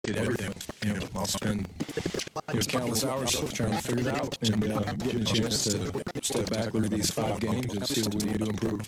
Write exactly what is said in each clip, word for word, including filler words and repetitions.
at everything. You know, I'll spend you know, countless hours trying to figure it out and uh, getting a chance to step back, look at these five games, and see what we need to improve.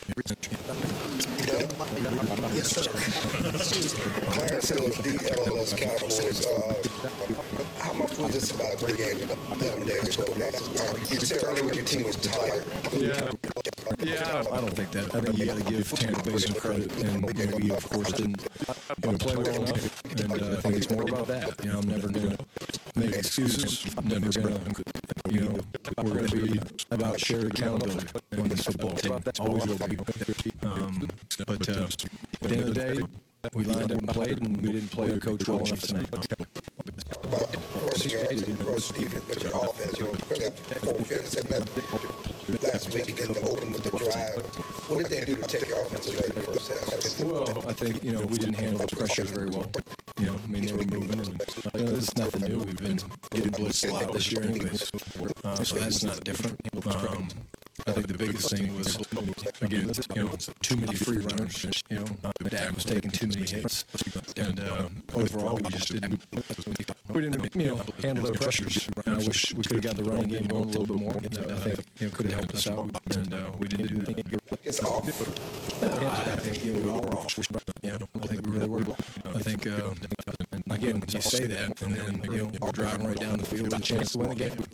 Yes, sir. Clarence Hill, the L L S Cowboys. Uh, how much was this about the game eleven days ago? Uh, you said earlier when your team was tired. Yeah. Yeah, I don't think that. I think you got to give Tampa Bay some credit, and you know, we of course didn't you know, play well enough, and uh, I think it's more about that. You know, I'm never going to make excuses. I'm never going to, you know, we're going to be about shared accountability in this football team. Always will be. Um, but uh, at the end of the day, we lined up and played, and we didn't play our coach well enough tonight. First year, first defense, but your offense, you got four fifths and that last week again to open with the drive. What did they do to take your offense away in the first half? Well, I think, you know, we didn't handle the pressures very well. You know, I mean, they were moving, and you know, this is nothing new. We've been getting blitzed a lot this year anyways. Uh, so that's not different. Um, I think the biggest thing was, again, you know, too many free runners. You know, Dak was taking too many hits, and uh, overall we just didn't, we didn't, you know, handle their pressures. And I wish we could have got the running game going a little bit more. I think, you know, could have helped us out, and uh, we didn't do that. It's off. I think you know, we all were off. Yeah, I think we really were. I think, uh, again, you say that, and then you know, we're driving right down the field with a chance to win the game.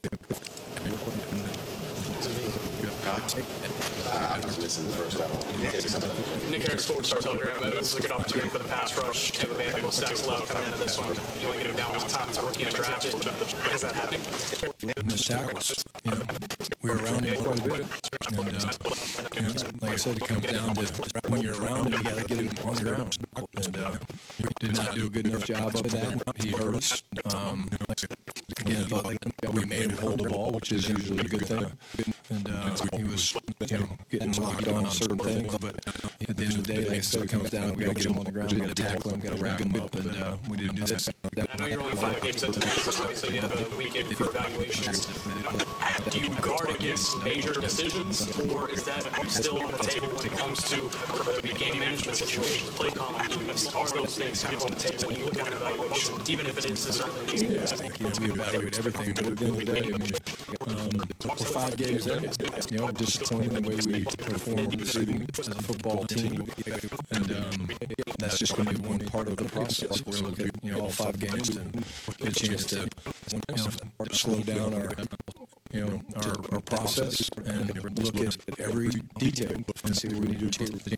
Nick Harris, Sports Star Telegram. This is a good opportunity for the pass rush. Tampa Bay able stacks low coming into this one. You only get him down one time as a rookie undrafted. Why is that happening? Missed tackles. You know, we were around him quite a bit. And, uh, you know, like I said, it comes down to when you're around him, you got to get him on the ground. And uh, we did not do a good enough job of that. He hurt us. Um, again, I thought like we made him hold the ball, which is usually a good thing. And uh, he was, you know, getting locked on certain things. But at the end of the day, like I said, it comes down, we got to get him on the ground, we got to tackle him, got to wrap him up, and uh, we didn't do that. I know you're only five games into this, obviously you have a weekend for evaluations. Do you guard against major decisions, or is that still on the table when it comes to whether it be game management situations, play calling? Are those things kind of on the table when you look at an evaluation, even if it is a certain game? Yeah, I think, you know, we evaluate everything, but at the end of the day, I mean, um, we're five games in, you know, disappointing the way we performed this evening as a football team, and um, that's just going to be one part of the process. We're going to look at, you know, all five games and get a chance to, you know, slow down our, you know, our, our process and look at every detail and see what we need to improve.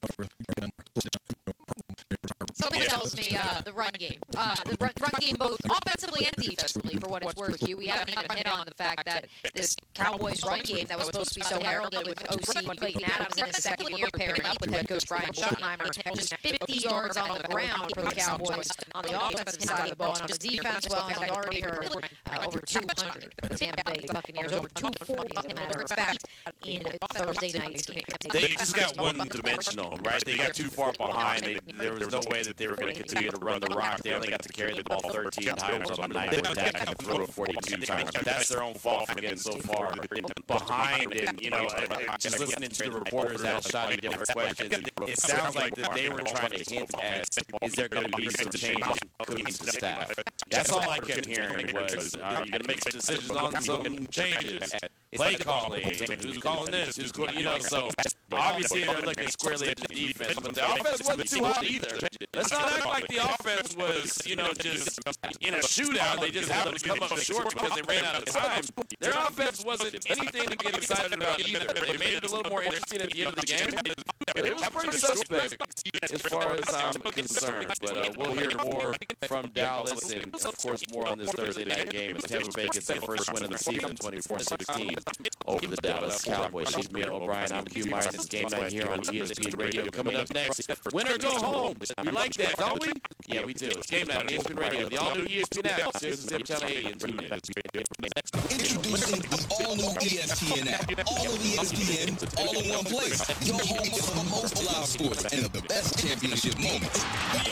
Something tells me uh, the run game. Uh, the run, run game both offensively and defensively, for what it's worth. You, we haven't even hit on the fact that this Cowboys run game that was supposed to be so heralded with O C Clayton Adams in his second year pairing up with head coach Brian Schottenheimer, just fifty yards on the ground for the Cowboys on the offensive side of the ball. And on the defense, well, as we already heard, uh, over two hundred for the Tampa Bay Buccaneers, over two forty as a matter of fact, in Thursday night's game. They just got one-dimensional, right? They got too far behind. They, there was no way that they were going to continue to run the rock. They only got to carry the ball thirteen times on the night of attack and throw it forty-two times. That's their own fault for getting so far behind. And, you know, just listening to the reporters ask Shotty different questions, it sounds like that they were trying to hint at, is there going to be some change in coaching staff? That's all I kept hearing was, are you going to make some decisions on some changes? Play calling, who's calling this, who's calling, you know, so obviously they're looking squarely at the defense, but the offense wasn't too hot either. Let's not act like the offense was, you know, just in a shootout. They just happened to come up short because they ran out of time. Their offense wasn't anything to get excited about either. They made it a little more interesting at the end of the game. It was pretty suspect as far as I'm concerned, but uh, we'll hear more from Dallas and, of course, more on this Thursday night game as Tampa Bay gets their first win of the season, twenty-four sixteen, over the Dallas Cowboys. She's Mia O'Brien. I'm Q Myers. It's game night here on E S P N Radio. Coming up next, win or go home. We like that, don't we? Yeah, we do. It's game night on E S P N Radio. The all-new E S P N app. Sirius Zip Channel eighty and tune in. Introducing the all-new E S P N app. All of E S P N, all in one place. Your home for the most live sports and the best championship moments.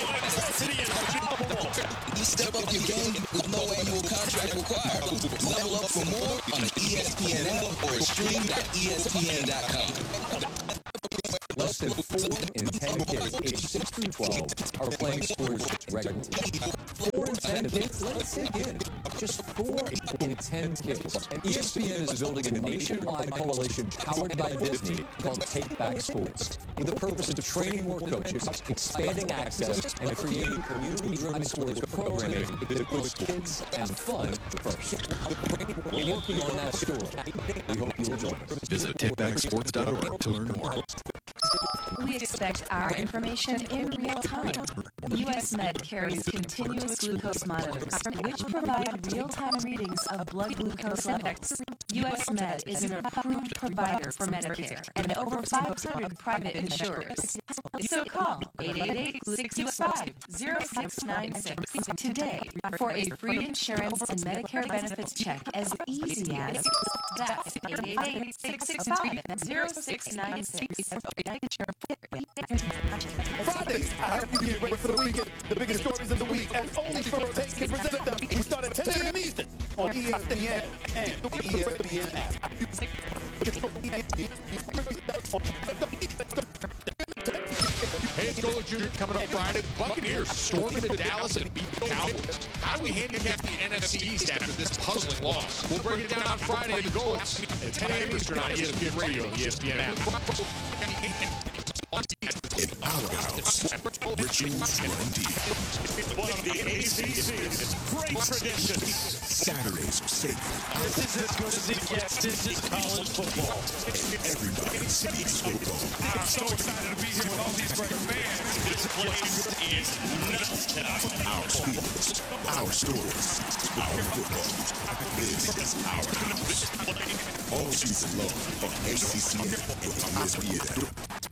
You step up your game with no annual contract required. Level up for more on the E S P N app or stream dot E S P N dot com. Less than four in ten kids aged six through twelve are playing sports regularly. Four in ten kids? Let it sink in. Just four in ten kids. And E S P N is building a nationwide coalition powered by Disney called Take Back Sports, with the purpose of training more coaches, expanding access, and creating community-driven sports programming that puts kids and fun first. We're working on that story. We hope you'll join us. Visit take back sports dot org to learn more. We expect our information in real time. U S Med carries continuous glucose monitors, which provide real-time readings of blood glucose levels. U S Med is an approved provider for Medicare and over five hundred private insurers. So call eight eight eight, six six five, zero six nine six today for a free insurance and Medicare benefits check as easy as that's eight eight eight, six six five, zero six nine six. Fridays, I hope you get ready for the weekend. The biggest stories of the week, and only First Take can present them. We start at ten a.m. Eastern on E S P N and the E S P N app. Hey, Gola Junior coming up Friday. Buccaneers storming to Dallas and beat the Cowboys. How do we handicap the N F C East after this puzzling loss? We'll break it down on Friday at the Golas at ten a.m. Eastern on E S P N Radio and the E S P N app. In our house, rituals run deep. One of the A C C's great traditions. Saturdays are sacred. This is as good as it gets. This is college football. Everybody speaks football. I'm so excited to be here with all these great fans. This place is nuts tonight. Our sports, our stories, our football. This is our house. All season long on A C C N with E S P N.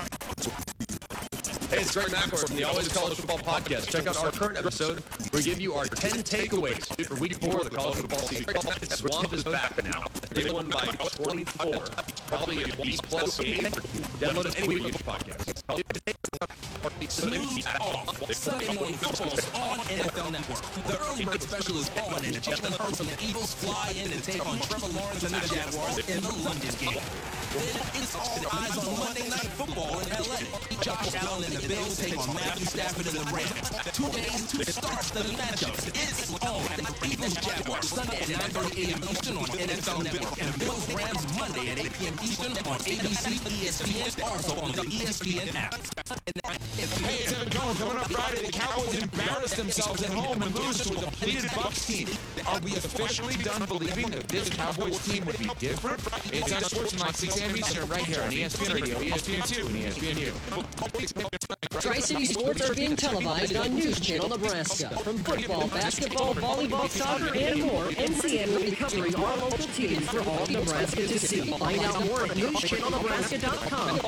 Hey, it's Greg McElroy from the Always College Football Podcast. Check out our current episode where we give you our ten takeaways for week four of the college football season. Swamp is back now. They won by twenty-four. Probably a B plus game. Download it anywhere you get podcasts. News off. Sunday morning football is on N F L Network. The early bird special is on, and Jalen Hurts and the Eagles fly in and take on Trevor Lawrence and the Jaguars in the London game. Then it's all eyes on Monday Night Football in L A. Josh Allen and the Bills take on Matthew Stafford and the Rams. Two days, two starts, the matchups. It's on. Eagles Jaguars Sunday at nine thirty a.m. Eastern on N F L Network, and Bills Rams Monday at eight p.m. Eastern on A B C, E S P N, also on the E S P N app. Hey, it's Evan Cohen coming up Friday. The Cowboys embarrassed themselves at home and lose to a depleted Bucs team. Are we officially done believing that this Cowboys team would be different? It's on Sports Night six a.m. Eastern right here on E S P N Radio, E S P N two, and E S P N U. Tri-City Sports are being televised on News Channel Nebraska. From football, basketball, volleyball, soccer, and more, N C N will be covering our local teams for all of Nebraska to see. Find out more at news channel nebraska dot com.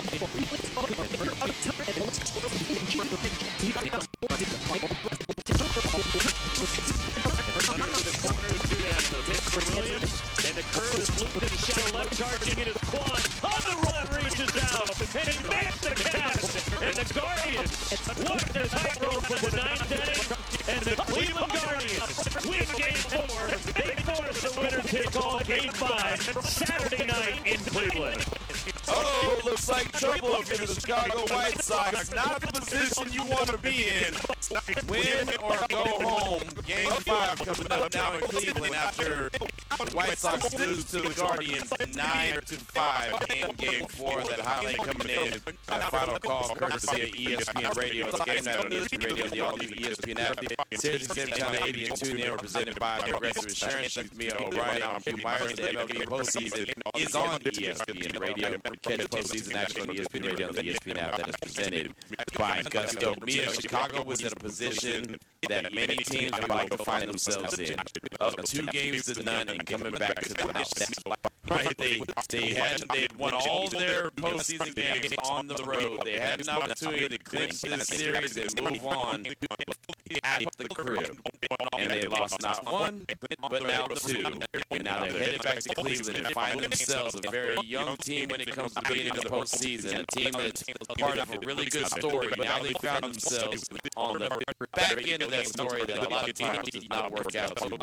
And the curve is looped and shot left, charging it is Quan. On the run, reaches out, and he makes the catch. And the Guardians walk the tightrope for the ninth inning. And the Cleveland Guardians win game four. They force the winner take all game five Saturday night in Cleveland. Oh, looks like trouble for the Chicago White Sox. Not the position you want to be in. Win or go home. Game five coming up now in Cleveland after the White Sox lose to the Guardians nine to five in game four. That highlight coming in. That final call courtesy of E S P N Radio. It's game night on E S P N Radio, the all-new E S P N app. Series seven, channel eighty and two now presented by Progressive Insurance. With me, O'Brien, I'm Hugh Myers. The M L B postseason is on E S P N Radio. Catch postseason action on E S P N Radio and the E S P N app. That is presented by Gusto. Me and Chicago was in a position that many teams would like to find themselves in. Up two games to none and coming back to the house. Right? They they had they won all their postseason games on the road. They had an opportunity to clinch this series and move on at the crib. And they lost not one, but now two. And now they're headed back to Cleveland and find themselves a very young team when it comes to getting into the postseason. A team that's part of a really good story. Now they found themselves on the back end of that story that a lot of times does not work out too well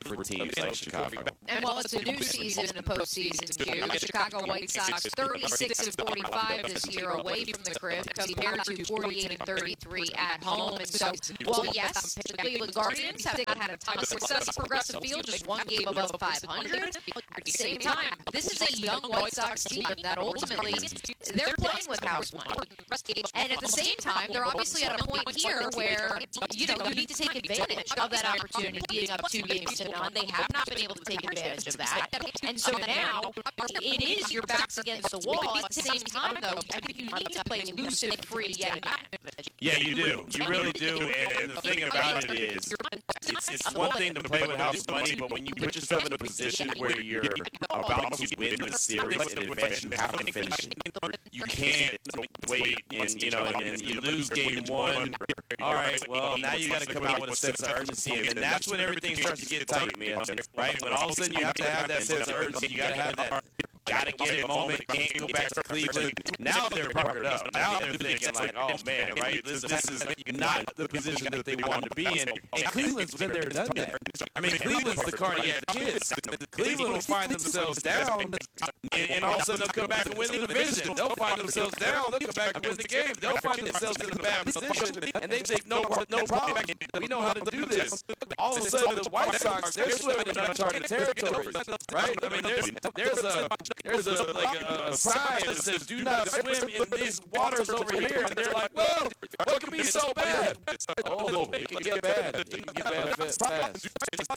for teams like Chicago. And while it's a new season in the postseason, Q, the Chicago White Sox thirty-six and forty-five this year away from the crib compared to forty-eight and thirty-three at home. And so, well, yes, the Cleveland Guardians have had a ton of success at Progressive Field, just one game above five hundred. At the same time, this is a young White Sox team that ultimately they're playing with house money. And at the same time, they're obviously at a point here where, you know, you need to take advantage of that opportunity being up two games to none. They have not been able to take advantage of that. And so now, it is your backs against the wall. At the same time, though, I think you need to play loose and free yet again. Yeah, you do. You really do. And, and the thing about it is, it's, it's one thing to play with house money, but when you put yourself in a position where you're about to win the series in advance, you have to finish it. You can't wait and, you know, and, and you lose game one. All right, well, now you got to come out with a sense of urgency. And that's when everything starts to get tight, man. Right? When all of a sudden you have to have that sense of urgency, you got to have that gotta get it moment, can't go back to Cleveland. Now they're puckered up. Now they're thinking like, oh man, right? This, this is not the position that they wanted to be in. And Cleveland's been there, done that. I mean, Cleveland's the cardiac kids. Cleveland will find themselves down, and, and all of a sudden they'll come back and win the division. They'll find themselves down, they'll come back and win the game. They'll find themselves in a bad position, and they think, no, no problem. We know how to do this. All of a sudden, the White Sox, they're swimming in uncharted territory, right? I mean, there's, there's a There's a, like a, a sign that says, do not swim in these waters over here. And they're like, well, what could be so bad? Oh, it can get bad. It can get bad fast.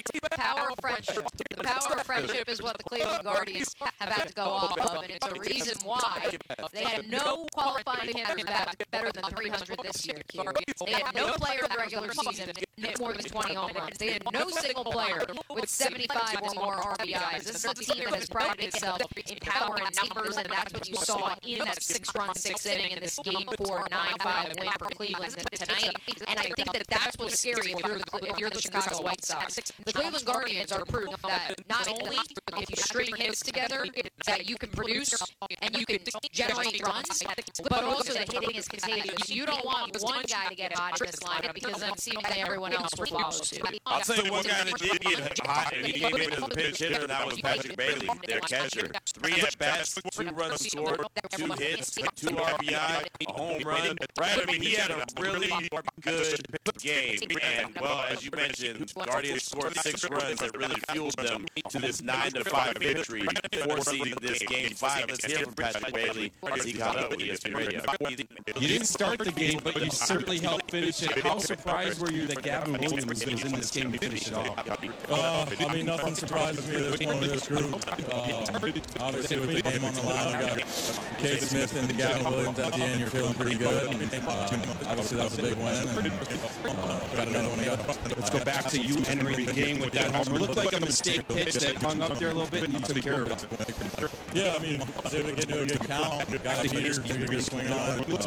Power of friendship. The power of friendship is what the Cleveland Guardians have had to go off of, and it's a reason why they had no qualifying hitters bat better than three hundred this year, Q. They had no player in the regular season hit more than twenty home runs. They had no single player with seventy-five or more R B Is. This is a team that has prided itself in power and numbers, and that's what you saw in that six-run, six-inning in this Game four nine five win for Cleveland tonight. And I think that that's what's scary if you're the, if you're the Chicago White Sox. The Cleveland Guardians are proof that not only if you string hits together that you can produce and you can generate runs, but also that hitting is contagious. You don't want one guy to get hot in this lineup because then seemingly everyone else will follow suit. I'll tell you one guy that did get hot, and he came in as a pinch hitter, and that was Patrick Bailey, their catcher. Three at-bats, two runs scored, two hits, two R B I, a home run. Right? I mean, he had a really good game. And, well, as you mentioned, Guardians scored six runs that really fueled them to this nine to five victory, forcing this game five. Let's hear from Patrick Bailey as he got up with E S P N Radio. You didn't start the game, but you certainly helped finish it. How surprised were you that Gavin Williams was in this game to finish it off? Uh, I mean, nothing surprises me this one of this group. Uh, obviously, with the game on the line, we got Cade Smith and Gavin Williams at the end. You're feeling pretty good. Uh, obviously, that was a big win. And, uh, got another one to go. Let's go back to you entering the game with that homer. It looked like a mistake pitch that hung up there a little bit, and you took care of it. Yeah, I mean, see if we get to a good count. Got the heater, maybe a good swing on it.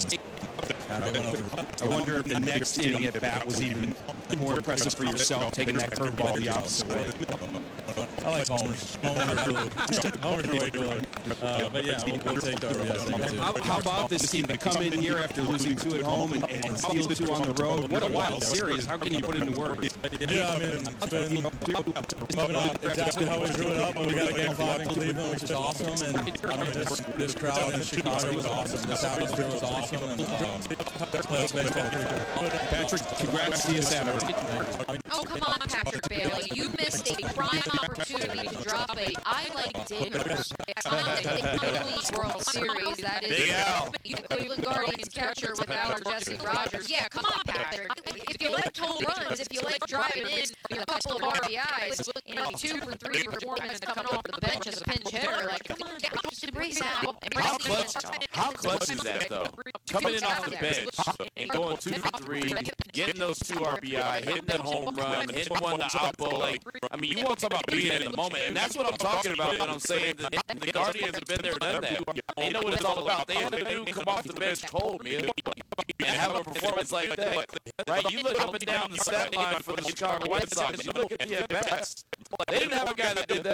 Uh, I wonder if the next inning at bat was even more impressive for yourself, taking that curveball the opposite way. I like homers. Homers are really, homers are really good. Uh, but yeah, we'll, we'll take the R B S. How, how about this team to come in here after losing two at home and, and steal two on the road? What a wild series. How can you put it into words? Yeah, I mean, it's been moving on exactly how we drew it up, but we got a game five in Cleveland, which is awesome. And I mean, this, this crowd in Chicago was awesome. This atmosphere was awesome. And um, playoff baseball pretty cool. Patrick, congrats to you Saturday. Oh, come on, Patrick Bailey. You missed a prime opportunity to drop a I like dinners on the complete World Series. That is the Cleveland Guardians catcher without Jesse Rogers. Yeah, come on, Patrick. If you like home runs, if you like driving in a couple of R B Is, in a two for three performance coming off the bench as a pinch hitter, like, come on, just embrace that. How clutch, how clutch is that, though? Coming in off the bench and going two for three, getting those two R B I, hitting that home run, hitting one to outbo. Like, I mean, you want to talk about being in the moment, and that's what I'm talking about when I'm saying that the Guardians have been there, done that. They know what it's all about. They had a dude come off the bench cold, man, and have a performance like that. Right? You look up and down the stat line for the Chicago White Sox. You look at the at-bats. They didn't have a guy that did that.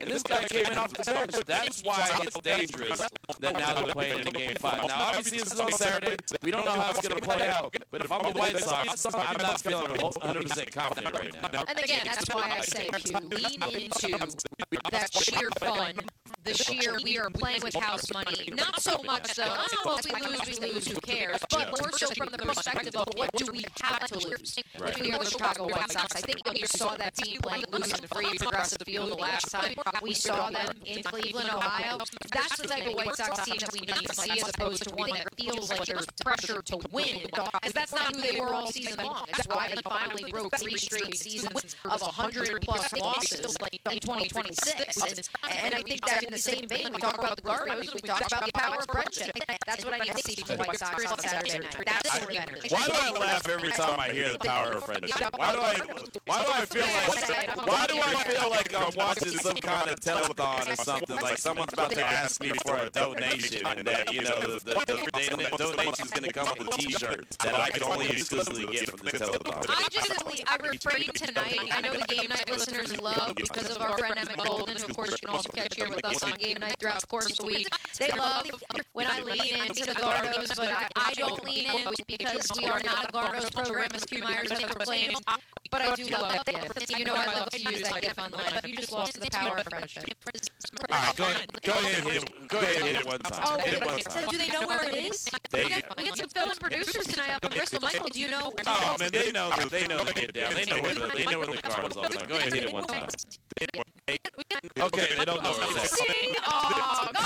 And this guy came in off the bench. That's why it's dangerous that now they're playing in game five. Now, obviously, this is on Saturday. We don't know how it's going to play out. But if I'm the White Sox, I'm not feeling one hundred percent confident right now. And again, that's why I say to lean into that sheer fun, the sheer we are playing with house money. Not so much the, oh, well, if we lose, we lose, who cares? But more so from the perspective of what do we have to lose if we are the Chicago White Sox. I think when you saw that team playing loose and free progressive field the last time we saw them in Cleveland, Ohio, that's the type of White Sox team that we need to see as opposed to one that feels like there's pressure to win. Because that's not who they were all season long. That's why they finally broke three straight seasons of one hundred plus losses in twenty twenty-six. And I think that in the same vein, we talk about the Gargos, we talk about the power of friendship. That's what I need to see from the White Sox on Saturday night. That's what better. Why do I laugh every time I hear the power of friendship? Why do I? Why do I feel like? Why do I feel like I'm watching some kind of telethon or something? Like someone's about to ask me for a donation, and that you know the, the, the, the donation's going to come with a T-shirt that I can only exclusively get from the telethon. I just I refrain tonight. I know the game night listeners love because of our friend Emmett Golden, who of course you can also catch here with us on game night throughout the course of the week. They love when I lean into the Gargos, but I, I don't lean in because we are not a Gargos program, as Q Myers may proclaim. But I do love that gift. You know I love to use that gift online. You just lost the power of friendship. All right, go ahead, go ahead and hit it. Go ahead and hit it one time. Oh, hit it one so time. do they know where it is? They we, got, we got some film and producers tonight up in Bristol. Michael, do you know? Oh man, they know. They know to get down. They know where the they know where the car is all the time. Go ahead and hit it one time. Okay, they don't know where it's at. See? Oh, no,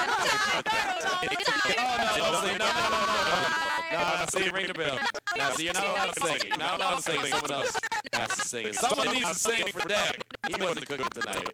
no, no, no, no, see, ring the bell. Now, see, you're not allowed to sing it. You're not allowed to sing it. Someone else has to sing it. Someone needs to sing it for Dak. He wasn't cooking tonight.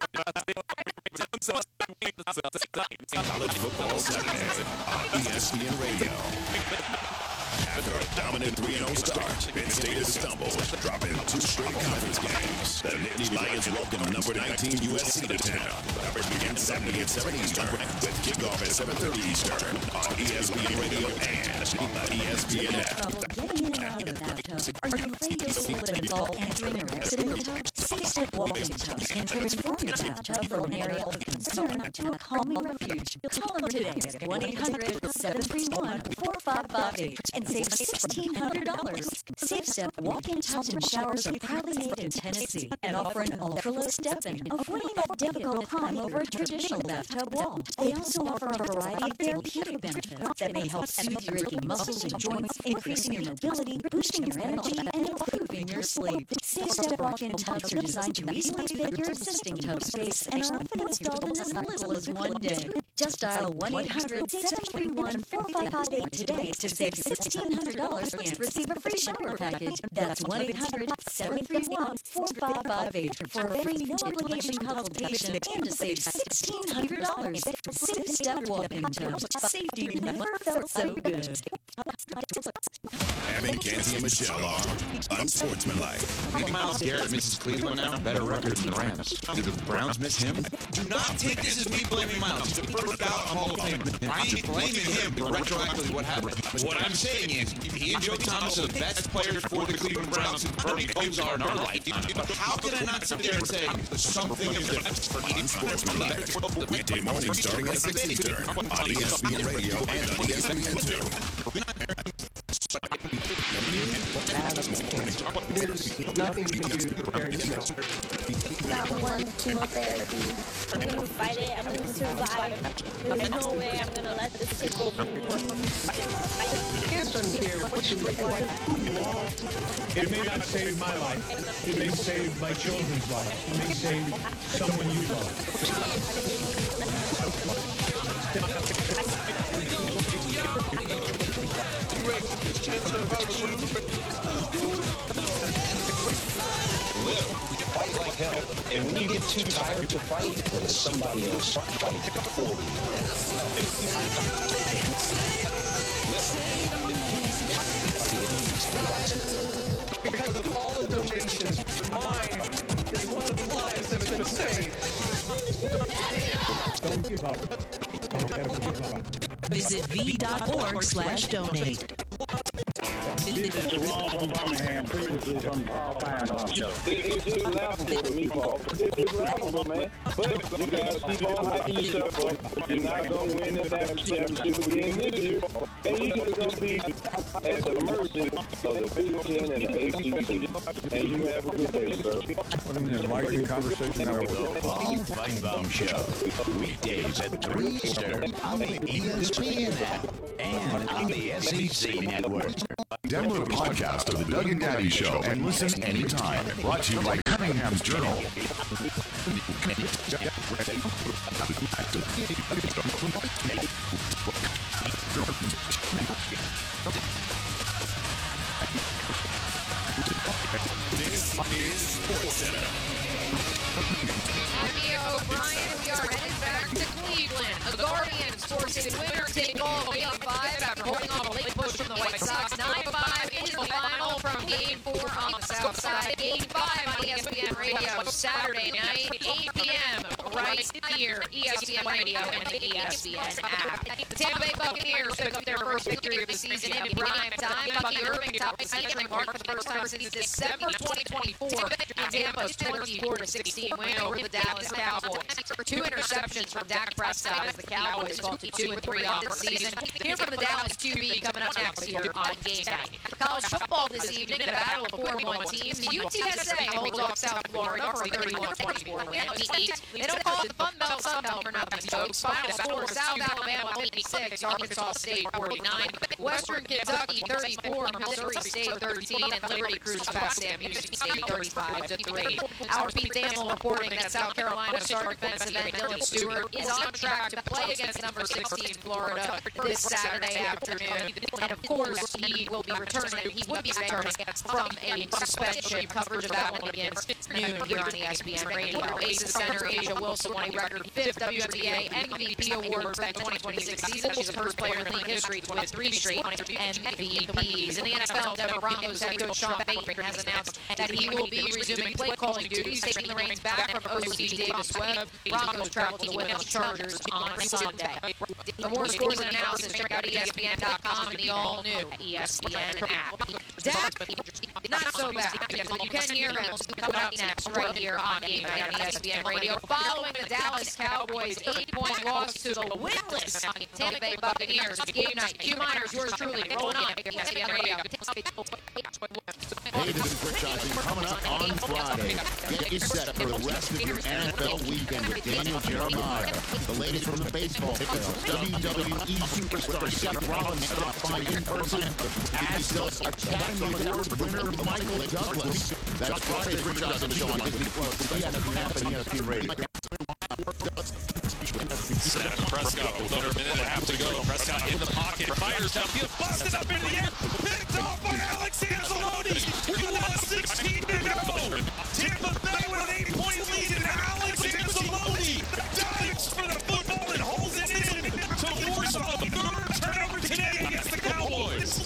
College football Saturday on E S P N Radio. After a dominant three and oh start, Penn State has stumbled, dropping two straight conference games. The Nittany Lions welcome number nineteen U S C to town. Coverage begins Saturday at seven Eastern, with kickoff at seven thirty Eastern on E S P N Radio and on the E S P N app. Getting in and out of the bathtub? Are you afraid you'll slip and fall entering or exiting the tub? Safe-step walking tubs can transform your bathtub from an area of concern to a calming refuge. Call them today at one eight hundred seven three one four five five eight and save sixteen hundred dollars. Safe-step walk-in tubs and showers are proudly made in Tennessee and offer an ultra-low step-in, avoiding that difficult climb over a traditional bathtub wall. They also offer a variety of therapeutic benefits that may help soothe your aching muscles and joints, increasing your mobility, boosting your energy, and improving your sleep. Safe-step walk-in tubs are designed to easily fit your existing tub space and are often installed in as little as one day. Just dial one eight hundred seven three one four five five eight today to save sixteen hundred dollars and receive a free shower package. That's one eight hundred seven three one four five five eight for a free no-obligation consultation and to save sixteen hundred dollars. Safe-step walk-in tubs. Safety never felt so good. Having Canty and Michelle are unsportsmanlike. Myles Garrett misses Cleveland now. Better record than the Rams. Do the Browns miss him? Do not take this as me blaming Myles. He's a first ballot Hall of Famer. I ain't blaming him for retroactively what happened. What I'm saying is, he and Joe Thomas are the best players for the Cleveland Browns and Bernie Kosar in our life. But how can I not sit there and say something is different? Unsportsmanlike. Weekday morning starting at six Eastern on E S P N Radio and on E S P N two. Nothing you can do to prepare yourself. Not one chemotherapy. I'm gonna fight it. I'm gonna survive. There's no way I'm gonna let this take over. Cancer here. What you look like? It may not save my life. It may save my children's life. It may save someone you Fight like hell, and when you get too tired to fight, then somebody else fight for you. Because of all the donations, mine is one of the lives that have been saved. Don't give up. Don't ever give up. Visit v dot org slash donate. This is Jerome from Birmingham, previously from Paul Fine Show. It's just laughable to me, Paul. It's laughable, man. But you guys keep on hyping yourself up. You're not going to win this championship again this year. And you're going to be at the mercy of the Big Ten and the A C C. And you have a good day, sir. What an enlightening conversation. The Paul Feinbaum Show. Weekdays at three Eastern on the E S P N app and on the S E C network. Download a podcast of the Doug and Daddy Show and listen anytime. Brought to you by Cunningham's Journal. This is Sports Center. Abby O'Brien, we are headed back to Cleveland. The Guardians forcing the winner take all game five after holding off a late push from the White Sox. nine five is the final from game four on the south side. Game five on E S P N Radio Saturday night, eight p.m. right here, E S P N Radio and the E S P N app. The Tampa Bay Buccaneers pick up their first victory of the season in prime time. Bucky Irving topped the century mark for the first time since December twenty twenty-four in Tampa's twenty-four to sixteen win over the Dallas Cowboys. Two interceptions from Dak Prescott as the Cowboys fall to two and three off the season. Here from the Dallas Q B coming up next here on Game Night. College football this evening in a battle of four one teams. U T S A holds off South Florida for a thirty-one twenty-four win. They don't call it the Fun Belt Sun Belt for nothing, folks. Final score: South Alabama eighty-six, Arkansas State forty-nine, Western Kentucky thirty-four, Missouri State thirteen, and Liberty cruised past Sam Houston State thirty-five to three. Our Pete Daniel reporting that South Carolina star defensive end Dylan Stewart is on track to play against number sixteen Florida this Saturday afternoon. And of course, he will be returning. He would be returning from a suspension. Coverage of that one against noon here on E S P N Radio. Aces center Asia Wilson won a record fifth W N B A M V P award for that twenty twenty-six season. She's the first player in league history to win three straight M V Ps. In the N F L, Denver Broncos head coach Sean Payton has announced that he will be resuming play calling duties, taking the reins back from O C Davis Webb. Broncos travel to the Windows Chargers on Sunday. For more scores and analysis, check out E S P N dot com and the all-new E S P N app. Dak, not so bad. You can hear him coming up next right here on Game Night on E S P N Radio. Following the Dallas Cowboys' eight-point loss to the winless Tampa Bay Buccaneers. Game Night. Q Miners, yours truly, rolling on E S P N Radio. Hey, this is Rick Johnson. Coming up on Friday, get you set for the rest of your N F L weekend with Daniel Jeremiah. The latest from the baseball field. W W E superstar Seth Rollins stopped by in person, as does Academy Award winner Michael Douglas. That's Friday's Rick Johnson Show on Disney Plus, E S P N app, and E S P N Radio. Dak Prescott with under a minute and a half to go. Prescott in the pocket, fires downfield, busted up in the air, picked off by Alex Anzalone. With one sixteen to go. Tampa Bay with an eight-point lead, and Alex Anzalone dives for the football and holds it in to force off a third turnover today against the Cowboys.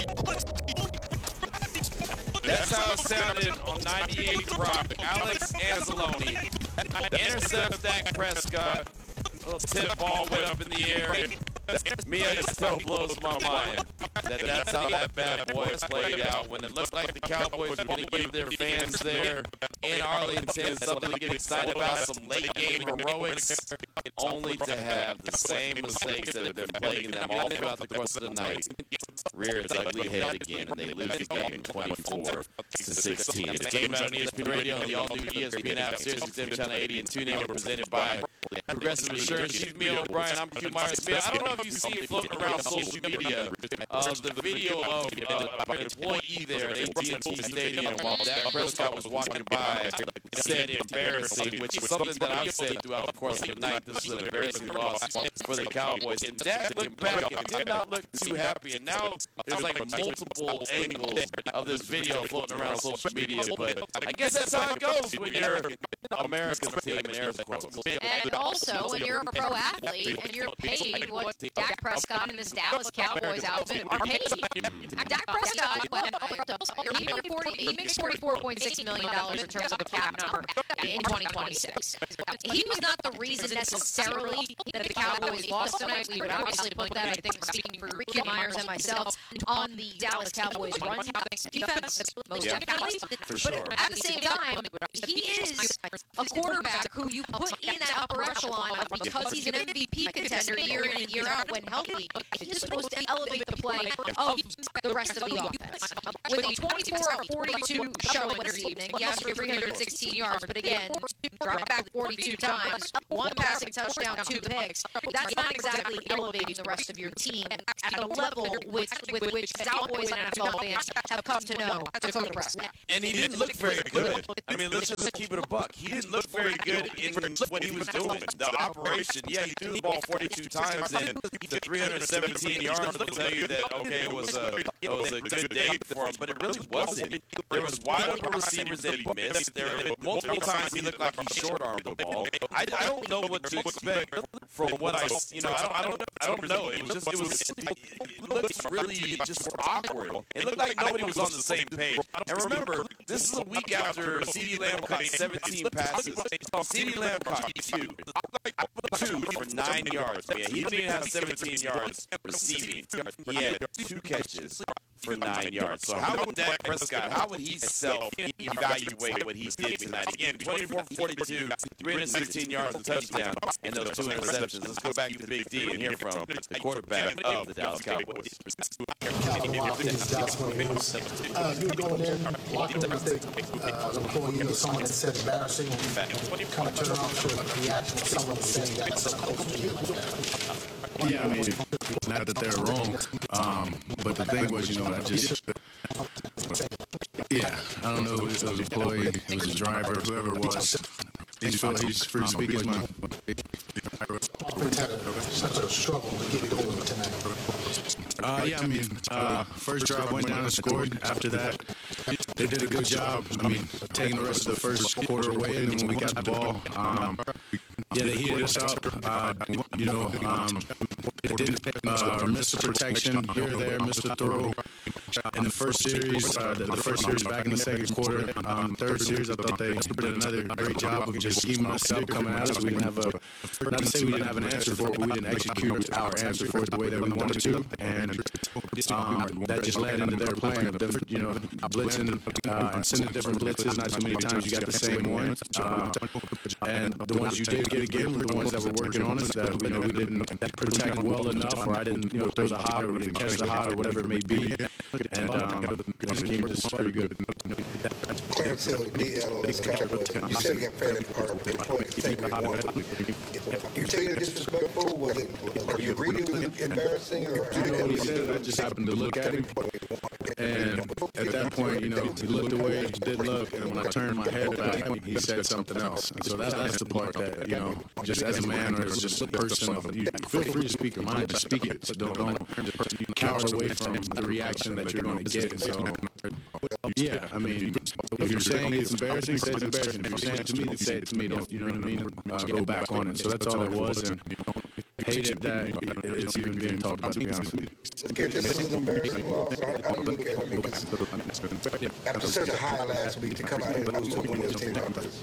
That's how it sounded on ninety-eight Rock. Alex Anzalone intercepts Dak Prescott. A little tip ball went up in the air, and me, it still blows my mind that that's how that bad boy has played out. When it looked like the Cowboys were going to give their fans there in Arlington something to get excited about, some late game heroics, only to have the same mistakes that have been plaguing them all throughout the course of the night rear its ugly head again, and they lose the game twenty-four to sixteen. It's Game Night on E S P N Radio and the all-new E S P N app, Sirius X M Channel eighty, and tune in. We're presented by Progressive Insurance. She's me, O'Brien. I'm Q Myers. I don't know if you see it floating around social media of the video of uh, an employee there at A T and T Stadium while Dak Prescott was walking by, said embarrassing, which is something that I've said throughout the course of the night. This is an embarrassing loss for the Cowboys. And Dak looked back and did not look too happy. And now there's like multiple angles of this video floating around social media. But I guess that's how it goes when you're America's team in air quotes. And also also, when you're a pro athlete and you're paid what Dak Prescott and this Dallas Cowboys outfit are paid. Dak Prescott, he makes forty, he makes forty-four point six million dollars in terms of a cap number in twenty twenty-six. He was not the reason necessarily that the Cowboys lost tonight. We would obviously put that, I think, speaking for Q Myers and myself, on the Dallas Cowboys run defense, most definitely. But at the same time, he is a quarterback who you put in that upper echelon because he's an M V P contender year in and year out when healthy. He's supposed to elevate the play of the rest of the offense. With a twenty-four of forty-two showing this evening, yes, for three hundred sixteen yards, but again, dropped back forty-two times, one passing touchdown, two picks. That's not exactly elevating the rest of your team at a level with, with which Cowboys and N F L fans have come to know Dakota Prescott. And he didn't look very good. I mean, let's just keep it a buck. He didn't look very good in what he was doing. The operation, yeah, he threw the ball forty-two times, and the three hundred seventeen yards will tell you that, okay, it was a, it was a good day for him, but it really wasn't. There was wide open receivers that he missed. There were multiple times he looked like he short-armed the ball. I, I don't know what to expect from what I, you know, I don't, I don't, I don't know. It was just, it was, it looked really just awkward. It looked like nobody was on the same page. And remember, this is a week after CeeDee Lamb caught seventeen passes. CeeDee Lamb caught two. Two for nine yards, man. He didn't even have seventeen yards receiving. He had two catches for nine yards. So how would Dak Prescott, how would he self-evaluate what he did tonight? Again, twenty-four for forty-two, three hundred sixteen yards, a touchdown, and those two interceptions. Let's go back to Big D and hear from the quarterback of the Dallas Cowboys. Uh, you were going in, locker room, I think, uh, an employee or someone that said embarrassing, and kind of turn around to a reaction of someone saying that so close to you. Yeah, I mean, not that they're wrong, um, but the thing was, you know, I just, yeah, I don't know if it was an employee, it was a driver, whoever it was. He's, he's free to speak his mind. Offense had a, such a struggle to get it going tonight. Uh, yeah, I mean, uh, first drive went down and scored. After that, they did a good job. I mean, taking the rest of the first quarter away, and then when we got the ball, um, yeah, they heated us up. Uh, you know, um, they didn't uh, miss the protection here or there, missed the throw. In the first series, uh, the, the first series back in the second quarter, um, third series, I thought they did another great job of just scheming us up, coming at us. We didn't have a, not to say we didn't have an answer for it, but we didn't execute our answer for it the way that we wanted to. And um, that just led into their plan of them, you know, blitzing uh, and sending different blitzes. Not too many times you got the same one. Uh, and the ones you did get again were the ones that were working on us that, you know, we didn't protect well enough, or I didn't, you know, throw the hot, or we didn't catch the hot, or whatever it may be. And um, the game was just pretty good. Clarence Hill, D L, you said you got fairly part of the employee thing we wanted. You say you're disrespectful? Was it, or you agree it was embarrassing? Or you know what he said? I just happened to look at him. And at that point, you know, he looked away, he did look, and when I turned my head back, he said something else. And so that, that's the part that, you know, just as a man or as just a person, of, you feel free to speak your mind, just speak it. So don't, don't cower away from the reaction that you're going to get. And so, yeah, I mean, if you're saying it's embarrassing, say it's embarrassing. If you're saying it to me, then say it to me. Don't, you know what I mean? Uh, go back on it. So that's all it was. And hated that it's even being talked about, to be honest with you. Okay, this is an embarrassing loss. I, I don't look at it because after such a high last week to come out and lose to one of those teams,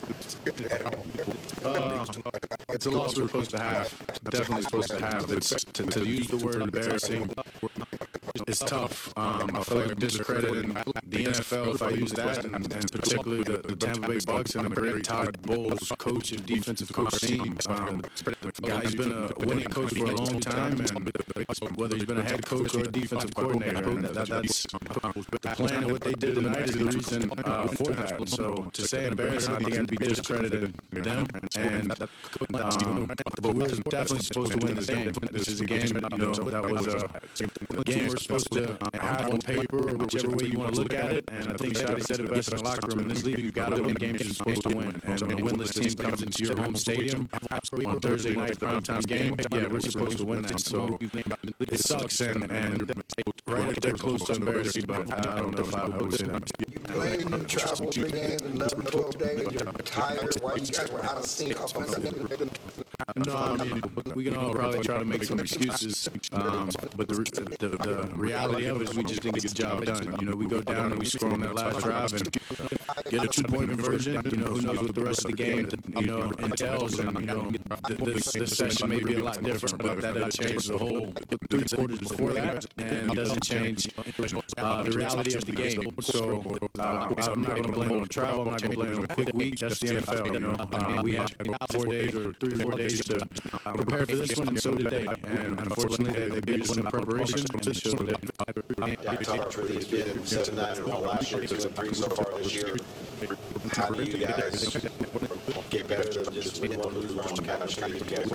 uh, it's a loss we're supposed to have. Definitely supposed to have. It's, to, to use the word embarrassing, it's tough. Um, I feel like I'm discrediting the N F L if I use that, and, and particularly the, the Tampa Bay Bucks and the great Todd Bowles coach and defensive coach team. Um, guy's been a winning coach for a long time, and whether he's been a head coach or a defensive coordinator, and that, that's the plan of what they did tonight is the reason uh, for that. So to say embarrassing, I think I'd be discrediting them. And um, but we're definitely supposed to win this game. This is a game, you know, that was a game we're supposed to have on paper, or whichever way you want to look at it. And I think Shotty said it best in the locker room. In this league, you've got to win games you're supposed to win. And when a winless team comes into your home stadium on Thursday night primetime game, yeah, we're supposed to win that. So it sucks, and, and right there close to embarrassing, but I don't know if I would say that. you played, you traveled three games in eleven, twelve days, you're tired, why you guys were out of sync offensively? No, I mean, we can all probably try to make some excuses, um, but the, the, the reality of it is we just didn't get the job done. You know, we go down and we score on that last drive and get a two-point conversion. You know, who knows what the rest of the game, you know, entails. And, you know, this, this session may be a lot different, but that doesn't change the whole three quarters before that, and it doesn't change uh, the reality of the game. So uh, I'm not going to blame on travel. I'm not going to blame on a quick week. That's the N F L, you know. Uh, we had four days or three or four days to prepare for this one, and so did they. And unfortunately, they, they beat us in the preparation. And so did they. Yeah, Tyler, for these been seven nine and one last year, two and three so far this year. How do you guys get better than just win one, lose one kind of streak together?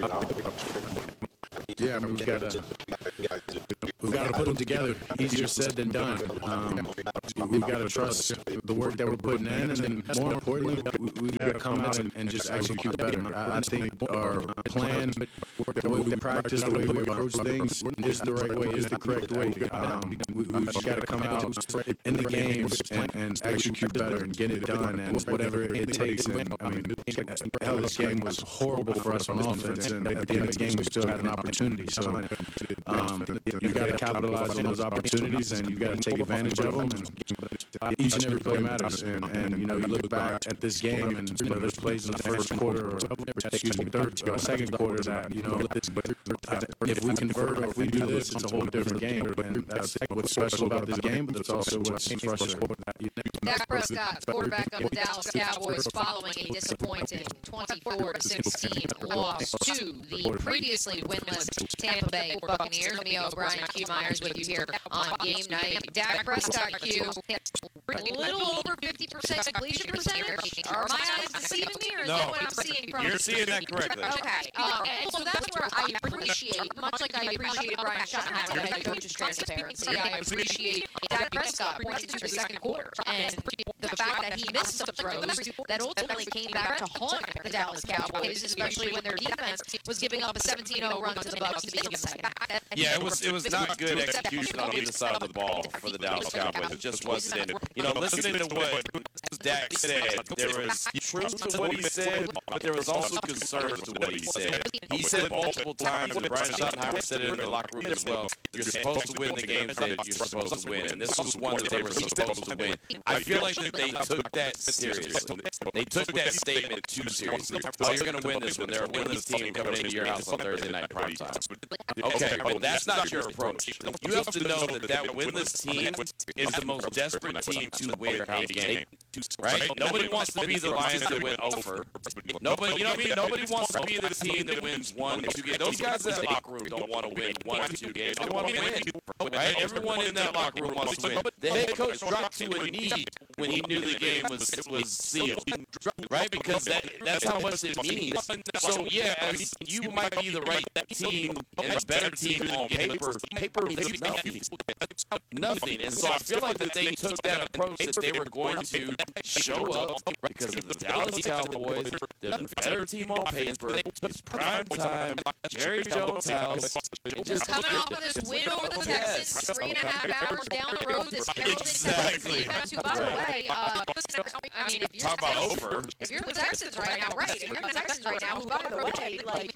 Yeah, I mean, we've got to we've got to put them together. Easier said than done. Um, we've got to trust the work that we're putting in, and then more importantly, we've got to come out and, and just execute better. I, I think our plan, the way we practice, the way we approach things, is the right way, is the correct way. Um, we, we've just got to come out in the games and, and execute better and get it done, and whatever it takes. And I mean, hell, this game was horrible for us on offense, and at the end of the game, we still had an opportunity. So um, you've got to capitalize on those opportunities, and you've got to take advantage of them. And each and every play matters. And, and you know, you look back at this game, and you know, there's plays in the first quarter, or excuse me, third, or second quarter that you know, if we convert or if we do this, it's a whole different game. And that's what's special about this game, but it's also what's frustrating. Dak Prescott, quarterback of the Dallas Cowboys, following a disappointing twenty-four to sixteen loss to the previously winless Tampa Bay Buccaneers. Me, O'Brien, Q Myers with you here on game night. Dak Prescott, Q, a little over fifty percent completion percentage. Are my eyes deceiving me, or is No, that what I'm seeing from you're seeing that correctly. Okay, uh, and so that's where I appreciate, much like I appreciate Brian Schottenheimer, the head coach's transparency, I appreciate Dak Prescott pointing to the second quarter, and the fact that he missed some throws that ultimately came back to haunt the Dallas Cowboys, especially when their defense was giving up a seventeen oh run to the Bucs to begin the second. Yeah, it was it was not good execution on either side of the ball for the Dallas Cowboys. It just wasn't in it. You know, listening to what Dak said, there was truth to what he said, but there was also concern to what he said. He said multiple times, and Brian Schottenheimer said it in the locker room as well, you're supposed to win the games that you're supposed to win, and this was one that they were supposed to win. I feel like that they took that seriously. They took that statement too seriously. Oh, you're going to win this when they're a winless team coming into your house on Thursday night primetime. Okay, but that's not your approach. You have to know that that winless team is the most desperate team to win a game. Right? Nobody wants to be the Lions that win over. Nobody, you know what I mean? Nobody wants to be the team that wins one or two games. Those guys in that locker room don't want to win one or two games. They want to win. Right? Everyone in that locker room wants to win. The head coach dropped to a knee when he knew the game was was sealed. Right? Because that that's how much it means. So yeah, as you might be the right team and a better team on paper. Paper means nothing. Nothing. And so I feel like that they took that approach that they were going to show up because of the Dallas Cowboys, the better team on paper. It's prime time. Jerry Jones' house. Just coming off of this win over the Texans, three and a half hours down the road, this heralded exactly. defense, who, by the way, uh, I mean, if you're, Talk about over. if you're the Texans right now, right, if you're the Texans right now, who, by the way, like,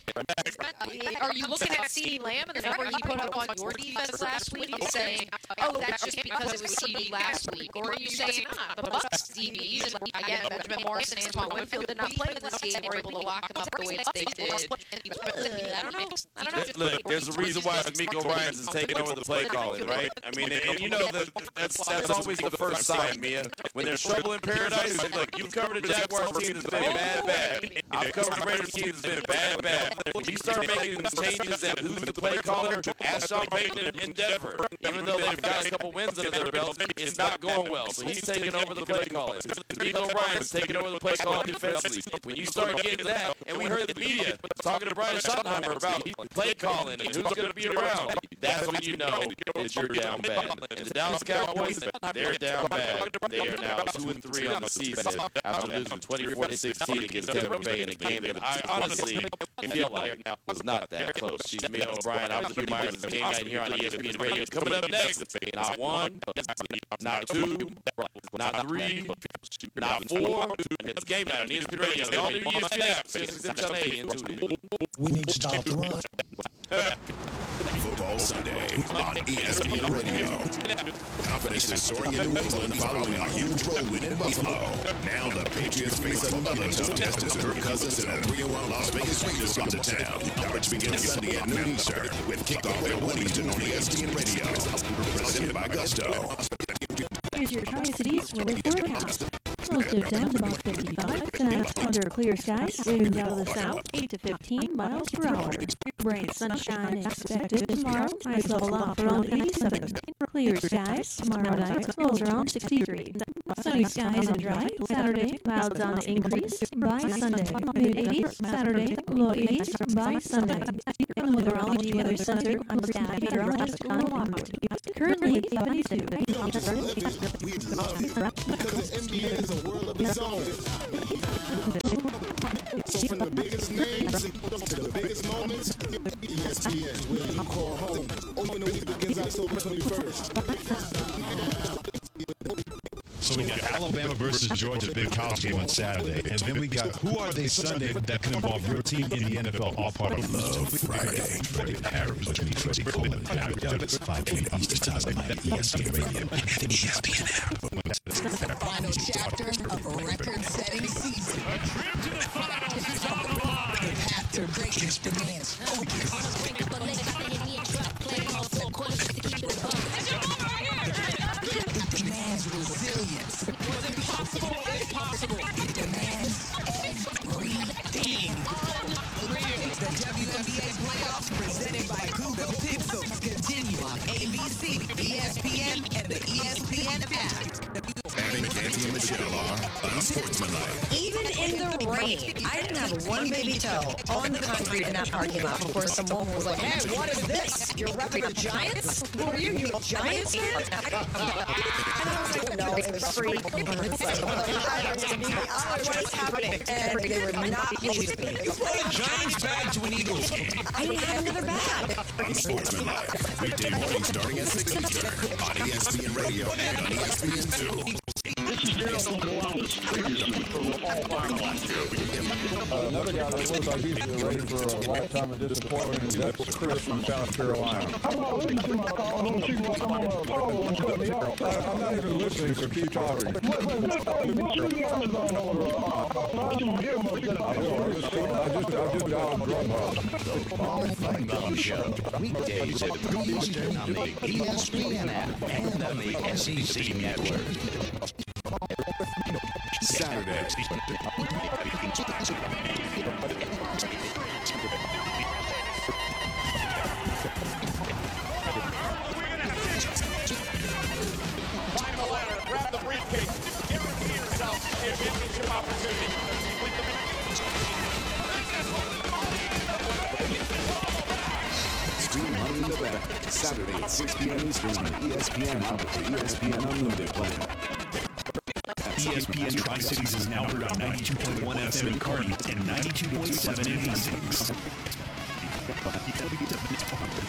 are you looking at CeeDee Lamb and the number he put up on your defense last week and saying, oh, that's just because it was CeeDee last week? Or are you saying, ah, the Bucs D Bs, and again, Benjamin Morrison and Antoine Winfield did not play in this game, were able to lock them up the way that they did? I don't know. I don't know. Look, there's a reason why D'Amico Ryans is taking over the play calling, right? I mean, and, and you know that that's that's always the first sign, Mia. When there's trouble in paradise, look, you've covered the Jaguars team that's been bad, bad. I've covered the Raiders team that's been bad, bad. When you start making changes at who's the play caller, ask Sean Payton in Denver. Even though they've got a couple wins under their belt, it's not going well. So he's taking over the play calling. D'Amico Ryans taking over the play calling defensively. When you start getting that, and we heard the media talking to Brian Schottenheimer about play calling and who's going to be around, that's when you know that you're down bad. And the Dallas Cowboys, they're down bad. They are now two and three on the season after losing twenty-four to sixteen against Tampa Bay in a game that I honestly feel like was not that close. She's Mia O'Brien. I was Hugh Myers, the game night here on E S P N Radio. Coming up next, not one, not two, not three, not four. It's game night on E S P N Radio. The only E S P N app. six M A and two. We need to stop the run. Football Sunday on E S P N Radio. Confidence is soaring in New England following a huge road win in Buffalo. Now the Patriots face another tough test as Kirk Cousins and a three and one Las Vegas Raiders come to town. Coverage begins Sunday at noon Eastern with kickoff at one Eastern on E S P N Radio. Presented by Gusto. Here's your Tri-Cities weather forecast. Relative temps about fifty-five. Tonight, under clear skies. Winds out of the south, eight to fifteen miles per hour. Bright sunshine expected tomorrow. Highs level off around eighty-seven. Clear skies. Tomorrow night, lows around sixty-three. Sunny skies and dry. Saturday, clouds on the increase. By Sunday, mid-eighties. Saturday, low eighties. By Sunday. And the Weatherology Weather Center on Sky Meteorologist on Oahu. Currently, seventy-two. We love it because the N B A is a world of its own. So from the biggest names to the biggest moments, E S P N where you call home. Open the week begins October twenty-first. So we got Alabama versus Georgia, big college game on Saturday. And then we got Who Are They Sunday that can involve your team in the N F L, all part of Love Friday. Freddie Harris between Freddie Coleman and Harry Douglas. five p.m. Eastern Time on E S P N Radio and the E S P N app. Final chapter of a record-setting season. A trip to the finals is on the line. The path to greatness demands focus. It demands resilience. Was impossible impossible? It demands everything. The W N B A playoffs presented by Google Pixels continue on A B C, E S P N, and the E S P N app. Having Canty and Michelle are unsportsmanlike. Even in the rain, I didn't have one baby toe on the concrete in that parking lot before some woman was like, hey, what is this? You're repping the Giants? Who are you? You a Giants fan? And I was like, no, it was free. It's like, oh, what is happening? And they were not pleased with me. You brought a Giants bag to an Eagles game. I didn't have another bag. Unsportsmanlike. Weekday morning starting at six Eastern on E S P N Radio and on E S P N two. This is Daryl Columbus, previously from the Fall Final last year. Uh, another guy that looks like he's ready for a lifetime of disappointment, and that's Chris from South Carolina. I'm not listening to my call. Don't you want to come on a call and cut me off? I'm not even listening, so keep talking. Wait, wait, wait. What's the Amazon over there? I just give them a I just, I just dialed Grubhub. Ball Fun Bum Show. Weekdays at three Eastern on the E S P N app and on the S E C network. Saturday. Climb the ladder, grab the briefcase, guarantee yourself a championship opportunity. Stream Money in the Bank. Saturday at six p.m. Eastern on the E S P N app with the E S P N Unlimited plan. E S P N Tri-Cities is now heard on ninety-two point one F M in Kearney and ninety-two point seven in Hastings.